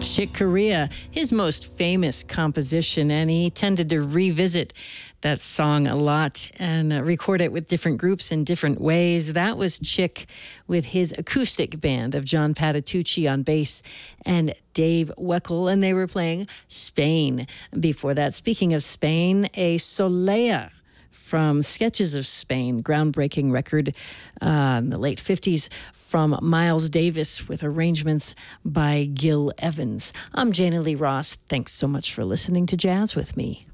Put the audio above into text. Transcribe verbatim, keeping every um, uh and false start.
Chick Corea, his most famous composition, and he tended to revisit that song a lot and uh, record it with different groups in different ways. That was Chick with his acoustic band of John Patitucci on bass and Dave Weckl, and they were playing Spain. Before that, speaking of Spain, a Solea from Sketches of Spain, groundbreaking record uh, in the late fifties from Miles Davis with arrangements by Gil Evans. I'm Jana Lee Ross. Thanks so much for listening to Jazz with Me.